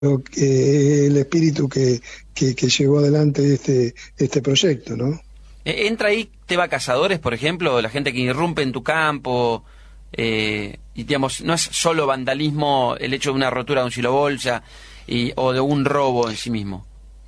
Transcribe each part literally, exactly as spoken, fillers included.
eh, el espíritu que, que, que llevó adelante este, este proyecto, ¿no? ¿Entra ahí tema cazadores, por ejemplo, la gente que irrumpe en tu campo? Eh, y digamos, no es solo vandalismo el hecho de una rotura de un silobolsa y, o de un robo en sí mismo.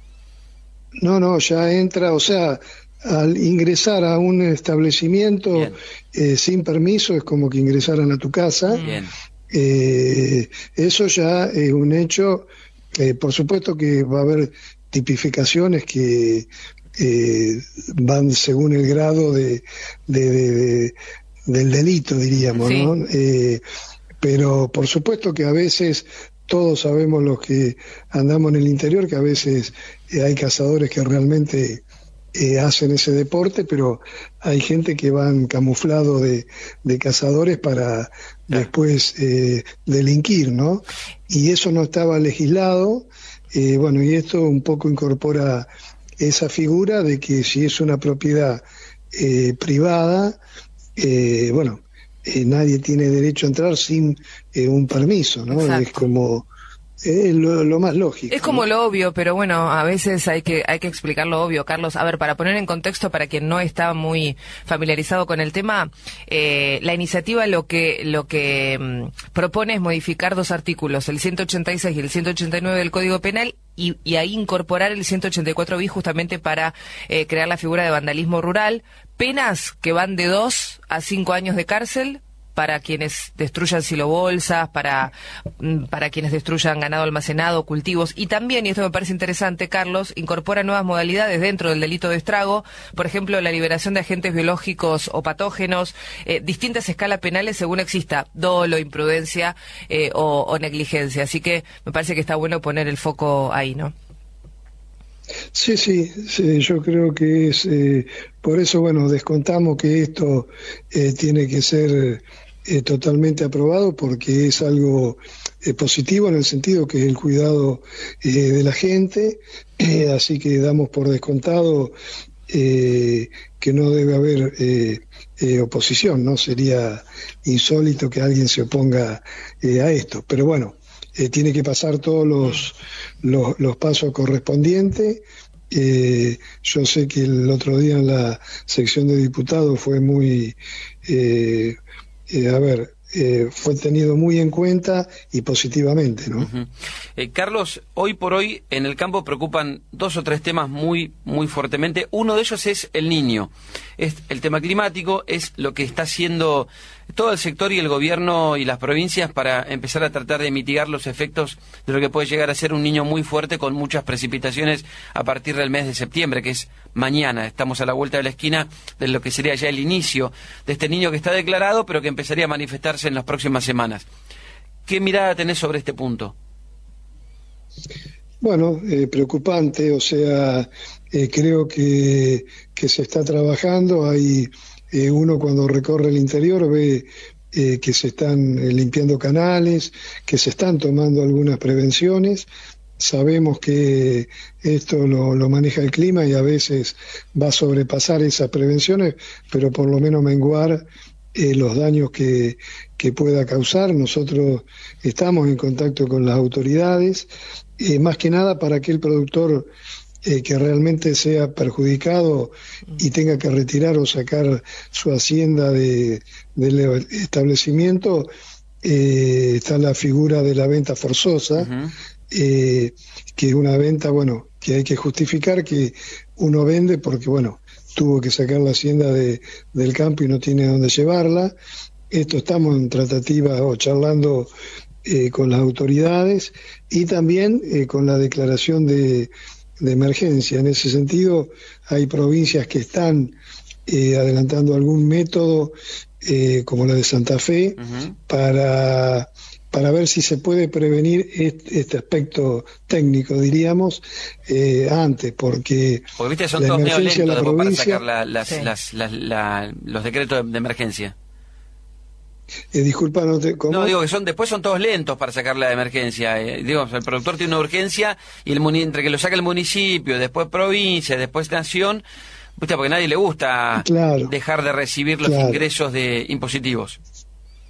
No, no, ya entra, o sea, al ingresar a un establecimiento eh, sin permiso es como que ingresaran a tu casa. Bien. Eh, eso ya es un hecho. Eh, por supuesto que va a haber tipificaciones que eh, van según el grado de, de, de, de del delito, diríamos, sí. ¿no? Eh, pero por supuesto que a veces todos sabemos los que andamos en el interior que a veces eh, hay cazadores que realmente eh, hacen ese deporte, pero hay gente que van camuflado de, de cazadores para después eh, delinquir, ¿no? Y eso no estaba legislado, eh, bueno, y esto un poco incorpora esa figura de que si es una propiedad eh, privada, eh, bueno, eh, nadie tiene derecho a entrar sin eh, un permiso, ¿no? Exacto. Es como es lo, lo más lógico. Es como ¿no? lo obvio, pero bueno, a veces hay que hay que explicar lo obvio, Carlos. A ver, para poner en contexto para quien no está muy familiarizado con el tema, eh, la iniciativa lo que lo que mmm, propone es modificar dos artículos, el ciento ochenta y seis y el ciento ochenta y nueve del Código Penal, y, y ahí incorporar el ciento ochenta y cuatro bis justamente para eh, crear la figura de vandalismo rural, penas que van de dos a cinco años de cárcel para quienes destruyan silobolsas, para, para quienes destruyan ganado almacenado, cultivos, y también, y esto me parece interesante, Carlos, incorpora nuevas modalidades dentro del delito de estrago, por ejemplo, la liberación de agentes biológicos o patógenos, eh, distintas escalas penales según exista dolo, imprudencia eh, o, o negligencia. Así que me parece que está bueno poner el foco ahí, ¿no? Sí, sí, sí, yo creo que es, eh, por eso, bueno, descontamos que esto eh, tiene que ser eh, totalmente aprobado porque es algo eh, positivo en el sentido que es el cuidado eh, de la gente, eh, así que damos por descontado eh, que no debe haber eh, eh, oposición, ¿no? Sería insólito que alguien se oponga eh, a esto, pero bueno. Eh, tiene que pasar todos los, los, los pasos correspondientes. Eh, yo sé que el otro día en la sección de diputados fue muy, eh, eh, a ver, eh, fue tenido muy en cuenta y positivamente, ¿no? Uh-huh. eh, Carlos, hoy por hoy en el campo preocupan dos o tres temas muy, muy fuertemente. Uno de ellos es el niño. Es el tema climático, es lo que está haciendo todo el sector y el gobierno y las provincias para empezar a tratar de mitigar los efectos de lo que puede llegar a ser un niño muy fuerte con muchas precipitaciones a partir del mes de septiembre, que es mañana. Estamos a la vuelta de la esquina de lo que sería ya el inicio de este niño que está declarado, pero que empezaría a manifestarse en las próximas semanas. ¿Qué mirada tenés sobre este punto? Bueno, eh, preocupante, o sea, eh, creo que, que se está trabajando, hay eh, uno cuando recorre el interior ve eh, que se están eh, limpiando canales, que se están tomando algunas prevenciones, sabemos que esto lo, lo maneja el clima y a veces va a sobrepasar esas prevenciones, pero por lo menos menguar eh, los daños que, que pueda causar. Nosotros estamos en contacto con las autoridades, Eh, más que nada para que el productor eh, que realmente sea perjudicado y tenga que retirar o sacar su hacienda de, del establecimiento, eh, está la figura de la venta forzosa, uh-huh. eh, que es una venta, bueno, que hay que justificar que uno vende porque, bueno, tuvo que sacar la hacienda de, del campo y no tiene dónde llevarla. Esto estamos en tratativa o charlando Eh, con las autoridades y también eh, con la declaración de, de emergencia. En ese sentido, hay provincias que están eh, adelantando algún método, eh, como la de Santa Fe, uh-huh. para, para ver si se puede prevenir este, este aspecto técnico, diríamos, eh, antes, porque... Porque viste, son todos medio lentos la después provincia, para sacar la, las, sí. las, las, la, los decretos de emergencia. Eh, disculpa, no te... ¿cómo? No, digo que son después son todos lentos para sacar la emergencia. Eh, digo, el productor tiene una urgencia y el entre que lo saca el municipio, después provincia, después nación, ¿viste? Porque a nadie le gusta claro, dejar de recibir los claro. ingresos de impositivos.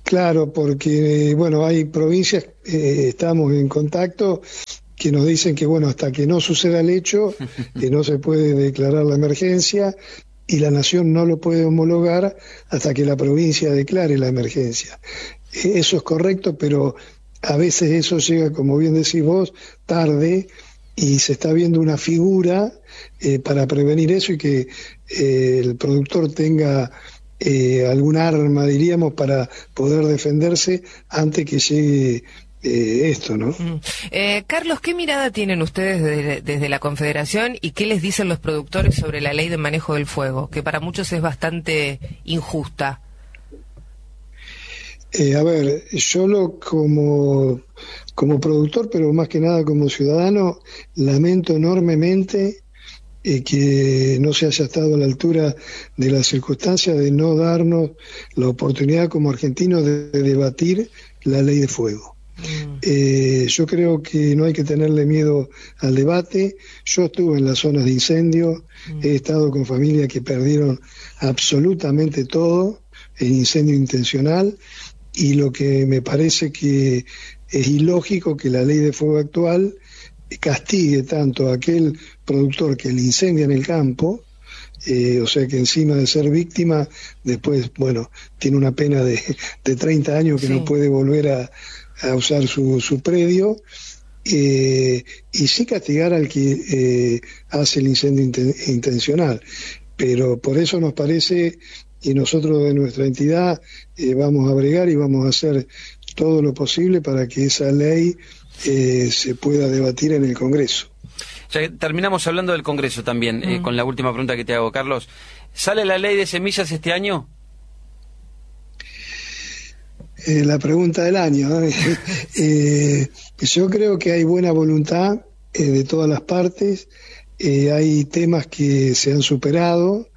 Claro, porque, bueno, hay provincias, eh, estamos en contacto, que nos dicen que, bueno, hasta que no suceda el hecho, que no se puede declarar la emergencia y la Nación no lo puede homologar hasta que la provincia declare la emergencia. Eso es correcto, pero a veces eso llega, como bien decís vos, tarde, y se está viendo una figura eh, para prevenir eso y que eh, el productor tenga eh, algún arma, diríamos, para poder defenderse antes que llegue eh, esto, ¿no? Mm. Eh, Carlos, ¿qué mirada tienen ustedes desde, desde la Confederación y qué les dicen los productores sobre la ley de manejo del fuego, que para muchos es bastante injusta? Eh, a ver, yo lo como, como productor, pero más que nada como ciudadano, lamento enormemente eh, que no se haya estado a la altura de las circunstancias de no darnos la oportunidad como argentinos de, de debatir la ley de fuego. Mm. Eh, yo creo que no hay que tenerle miedo al debate. Yo estuve en las zonas de incendio, mm. he estado con familias que perdieron absolutamente todo en incendio intencional. Y lo que me parece que es ilógico que la ley de fuego actual castigue tanto a aquel productor que le incendia en el campo, eh, o sea que encima de ser víctima, después, bueno, tiene una pena de, de treinta años que sí. no puede volver a, a usar su, su predio, eh, y sí castigar al que eh, hace el incendio inten- intencional. Pero por eso nos parece... Y nosotros de nuestra entidad eh, vamos a bregar y vamos a hacer todo lo posible para que esa ley eh, se pueda debatir en el Congreso. Ya terminamos hablando del Congreso también, mm. eh, con la última pregunta que te hago, Carlos. ¿Sale la ley de semillas este año? Eh, la pregunta del año. ¿eh? eh, yo creo que hay buena voluntad eh, de todas las partes. Eh, hay temas que se han superado.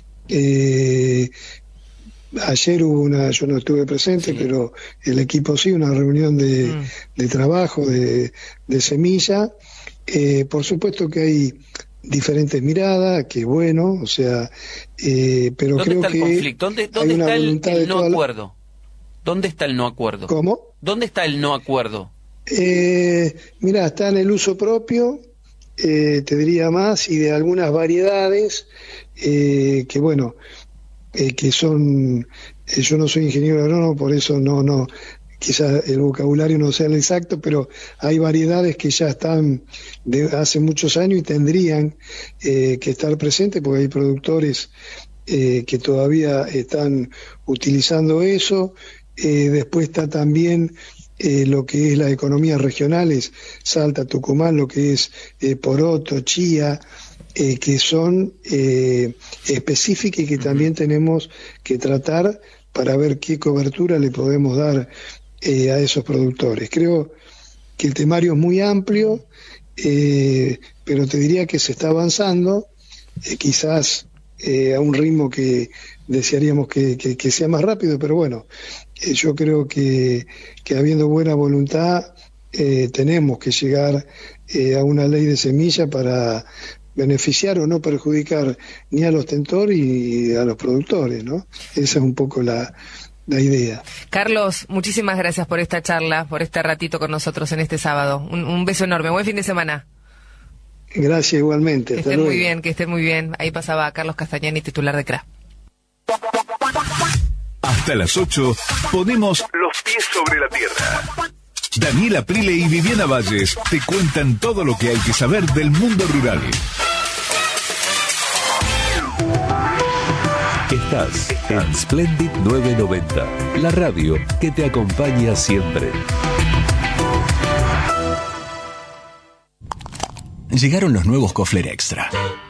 Eh, ayer hubo una, yo no estuve presente, sí. pero el equipo sí, una reunión de, mm. de trabajo de, de semilla. Eh, por supuesto que hay diferentes miradas, que bueno, o sea, eh, pero creo que... ¿Dónde está el conflicto? ¿Dónde, dónde está el, el no acuerdo? La... ¿Dónde está el no acuerdo? ¿Cómo? ¿Dónde está el no acuerdo? Eh, mira, está en el uso propio, eh, te diría más, y de algunas variedades, eh, que bueno, eh, que son, eh, yo no soy ingeniero agrónomo, por eso no, no, quizás el vocabulario no sea el exacto, pero hay variedades que ya están de hace muchos años y tendrían eh, que estar presentes, porque hay productores eh, que todavía están utilizando eso. Eh, después está también eh, lo que es las economías regionales, Salta, Tucumán, lo que es eh, poroto, chía, eh, que son eh, específicas y que también tenemos que tratar para ver qué cobertura le podemos dar eh, a esos productores. Creo que el temario es muy amplio, eh, pero te diría que se está avanzando, eh, quizás eh, a un ritmo que desearíamos que, que, que sea más rápido, pero bueno, eh, yo creo que, que habiendo buena voluntad eh, tenemos que llegar eh, a una ley de semilla para beneficiar o no perjudicar ni a los tentores ni a los productores, ¿no? Esa es un poco la, la idea. Carlos, muchísimas gracias por esta charla, por este ratito con nosotros en este sábado. Un, un beso enorme, buen fin de semana. Gracias igualmente. Que esté muy bien, que esté muy bien. Ahí pasaba Carlos Castañani, titular de C R A. Hasta las ocho ponemos los pies sobre la tierra. Daniela Prile y Viviana Valles te cuentan todo lo que hay que saber del mundo rural. Estás en Splendid nueve noventa, la radio que te acompaña siempre. Llegaron los nuevos Kofler Extra.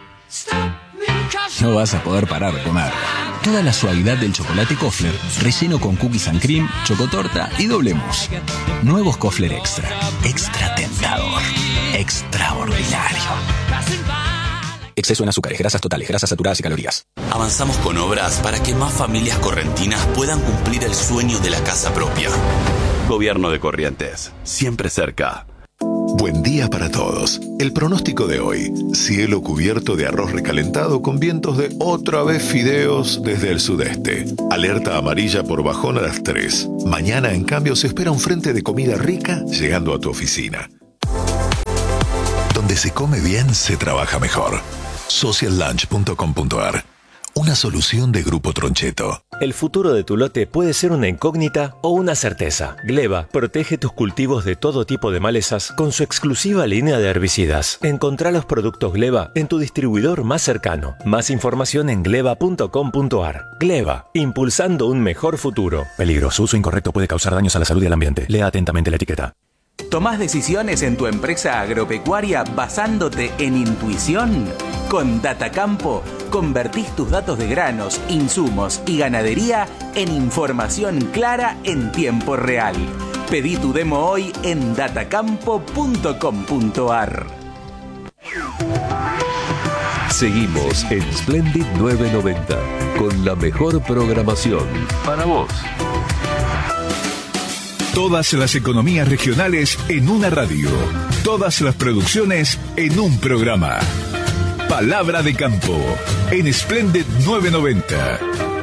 No vas a poder parar de comer. Toda la suavidad del chocolate Kofler, relleno con cookies and cream, chocotorta y doble mousse. Nuevos Kofler Extra. Extra tentador. Extraordinario. Exceso en azúcares, grasas totales, grasas saturadas y calorías. Avanzamos con obras para que más familias correntinas puedan cumplir el sueño de la casa propia. Gobierno de Corrientes, siempre cerca. Buen día para todos. El pronóstico de hoy: cielo cubierto de arroz recalentado con vientos de otra vez fideos desde el sudeste. Alerta amarilla por bajón a las tres. Mañana, en cambio, se espera un frente de comida rica llegando a tu oficina. Donde se come bien, se trabaja mejor. social lunch punto com punto a r. Una solución de Grupo Troncheto. El futuro de tu lote puede ser una incógnita o una certeza. Gleva protege tus cultivos de todo tipo de malezas con su exclusiva línea de herbicidas. Encontrá los productos Gleva en tu distribuidor más cercano. Más información en gleva punto com punto a r. Gleva, impulsando un mejor futuro. Peligro, su uso incorrecto puede causar daños a la salud y al ambiente. Lea atentamente la etiqueta. ¿Tomás decisiones en tu empresa agropecuaria basándote en intuición? Con Datacampo, convertís tus datos de granos, insumos y ganadería en información clara en tiempo real. Pedí tu demo hoy en datacampo punto com punto a r. Seguimos en Splendid novecientos noventa con la mejor programación para vos. Todas las economías regionales en una radio. Todas las producciones en un programa. Palabra de campo en Splendid novecientos noventa.